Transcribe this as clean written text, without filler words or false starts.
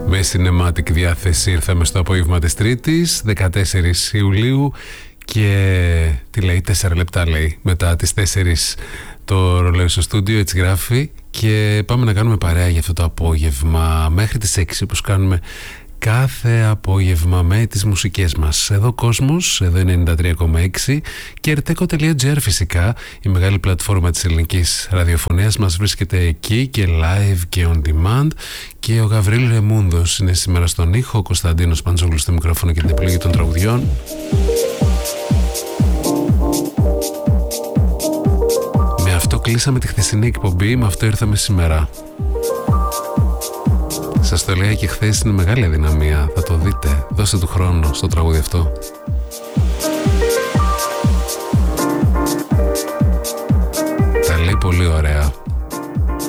Με cinematic διάθεση ήρθαμε στο απόγευμα της Τρίτης, 14 Ιουλίου, και τι λέει, 4 λεπτά λέει μετά τις 4 το ρολόι στο στούντιο, έτσι γράφει, και πάμε να κάνουμε παρέα για αυτό το απόγευμα μέχρι τις 6, όπως κάνουμε κάθε απόγευμα με τις μουσικές μας. Εδώ Κόσμος, εδώ 93,6 και rteco.gr φυσικά, η μεγάλη πλατφόρμα της ελληνικής ραδιοφωνίας μας βρίσκεται εκεί και live και on demand, και ο Γαβρίλ Ρεμούνδος είναι σήμερα στον ήχο, ο Κωνσταντίνος Παντζόγλου στο μικρόφωνο και την επιλογή των τραγουδιών. Με αυτό κλείσαμε τη χθεσινή εκπομπή, με αυτό ήρθαμε σήμερα. Σας το έλεγα και χθες, είναι μεγάλη αδυναμία, θα το δείτε. Δώστε του χρόνο στο τραγούδι αυτό. Τα λέει πολύ ωραία.